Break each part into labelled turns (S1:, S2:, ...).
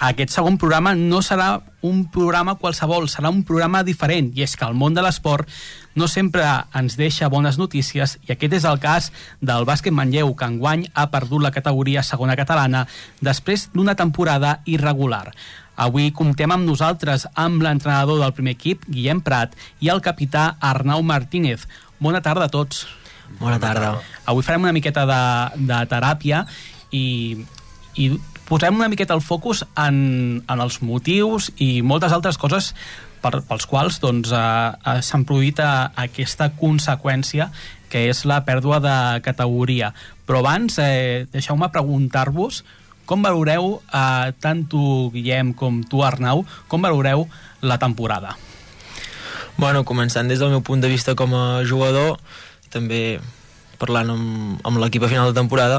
S1: Aquest segon programa no serà un programa qualsevol, serà un programa diferent, i és que el món de l'esport no sempre ens deixa bones notícies, i aquest és el cas del bàsquet Manlleu, que enguany ha perdut la categoria segona catalana després d'una temporada irregular. Avui comptem amb nosaltres amb l'entrenador del primer equip, Guillem Prat, i el capità Arnau Martínez. Bona tarda a tots.
S2: Bona tarda.
S1: Avui farem una miqueta de teràpia i posem una miqueta el focus en els motius i moltes altres coses pels quals s'han produït aquesta conseqüència que és la pèrdua de categoria. Però abans, deixeu-me preguntar-vos com valoreu, tant tu, Guillem, com tu, Arnau, com valoreu la temporada?
S2: Bueno, començant des del meu punt de vista com a jugador, també parlant amb l'equip a final de temporada,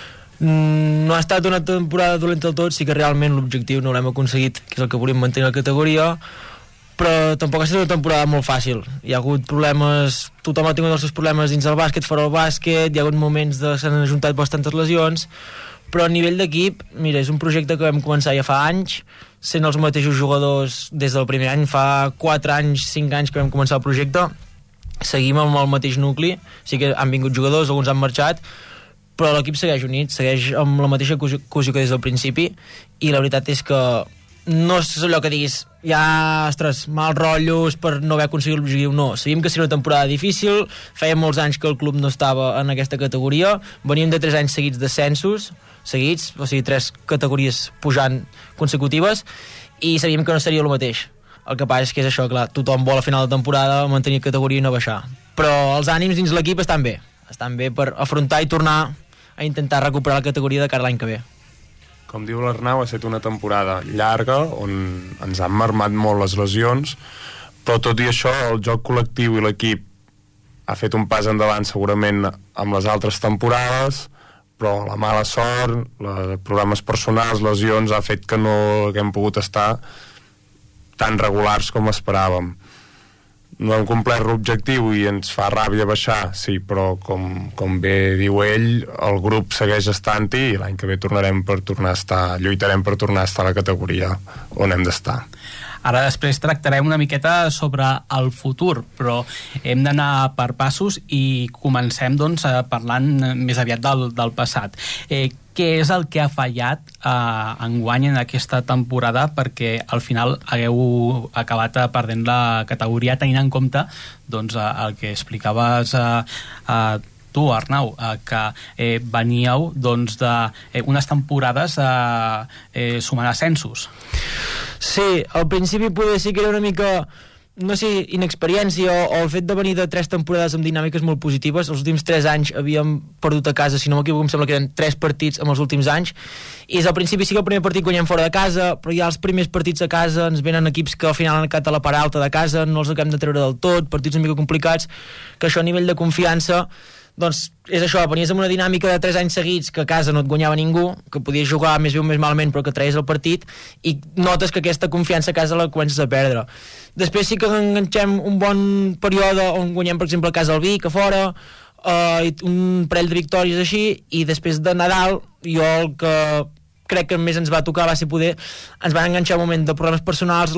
S2: no ha estat una temporada dolenta del tot, sí que realment l'objectiu no l'hem aconseguit, que és el que volíem mantenir la categoria, però tampoc ha estat una temporada molt fàcil. Hi ha hagut problemes, tothom ha tingut els seus problemes dins del bàsquet, fora del bàsquet, hi ha hagut moments que s'han ajuntat bastantes lesions, però a nivell d'equip, mira, és un projecte que vam començar ja fa anys, sent els mateixos jugadors des del primer any, fa 4 anys, 5 anys que vam començar el projecte, seguim amb el mateix nucli, sí que han vingut jugadors, alguns han marxat, però l'equip segueix unit, segueix amb la mateixa cohesió que des del principi, i la veritat és que no és allò que diguis ostres, mal rotllos per no haver aconseguit l'objectiu, no, sabíem que seria una temporada difícil, feia molts anys que el club no estava en aquesta categoria, veníem de 3 anys seguits d'ascensos seguits, o sigui 3 categories pujant consecutives, i sabíem que no seria el mateix. El que passa és que és això, clar, tothom vol a final de temporada mantenir categoria i no baixar, però els ànims dins l'equip estan bé per afrontar i tornar a intentar recuperar la categoria de cara a l'any que ve.
S3: Com diu l'Arnau, ha estat una temporada llarga on ens han marmat molt les lesions, però tot i això el joc col·lectiu i l'equip ha fet un pas endavant segurament amb les altres temporades, però la mala sort, els problemes personals, lesions, ha fet que no haguem pogut estar tan regulars com esperàvem. No hem complert l'objectiu i ens fa ràbia baixar, sí, però com bé diu ell, el grup segueix estant-hi i l'any que ve lluitarem per tornar a estar a la categoria on hem d'estar.
S1: Ara després tractarem una miqueta sobre el futur, però hem d'anar per passos i comencem parlant més aviat del passat. Què és el que ha fallat enguany en aquesta temporada perquè al final hagueu acabat perdent la categoria, tenint en compte el que explicaves tu, Arnau, que veníeu d'unes temporades sumant ascensos?
S2: Sí, al principi poder sí que era una mica, no sé, inexperiència o el fet de venir de 3 temporades amb dinàmiques molt positives. Els últims 3 anys havíem perdut a casa, si no m'equivoco em sembla que eren 3 partits en els últims anys, i al principi sí que el primer partit guanyem fora de casa, però ja els primers partits a casa ens venen equips que al final han acabat a la part alta de casa, no els acabem de treure del tot, partits una mica complicats, que això a nivell de confiança és això, venies amb una dinàmica de 3 anys seguits que a casa no et guanyava ningú, que podies jugar més bé o més malament però que traies el partit, i notes que aquesta confiança a casa la comences a perdre. Després sí que enganxem un bon període on guanyem per exemple a casa al Vic, a fora, un parell de victòries així, i després de Nadal jo el que crec que més ens va tocar va ser poder, ens van enganxar un moment de problemes personals,